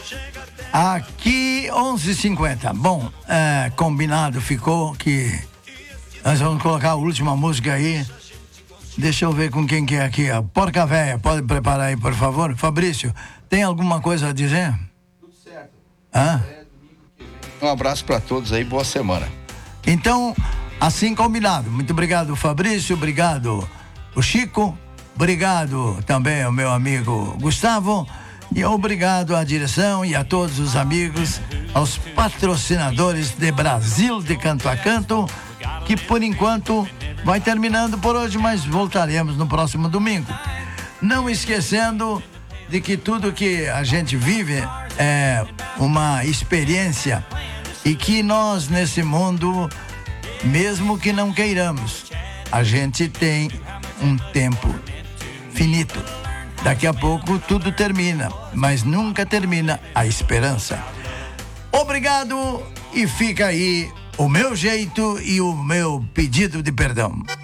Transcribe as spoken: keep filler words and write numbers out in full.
Aqui, onze e cinquenta. Bom, é, combinado ficou que nós vamos colocar a última música aí. Deixa eu ver com quem que é aqui. A Porca Véia, pode preparar aí, por favor. Fabrício, tem alguma coisa a dizer? Tudo certo. Hã? Um abraço para todos aí, boa semana. Então, assim combinado. Muito obrigado, Fabrício. Obrigado, o Chico. Obrigado também ao meu amigo Gustavo. E obrigado à direção e a todos os amigos, aos patrocinadores de Brasil de Canto a Canto, que por enquanto vai terminando por hoje, mas voltaremos no próximo domingo. Não esquecendo de que tudo que a gente vive é uma experiência e que nós nesse mundo, mesmo que não queiramos, a gente tem um tempo finito. Daqui a pouco tudo termina, mas nunca termina a esperança. Obrigado e fica aí o meu jeito e o meu pedido de perdão.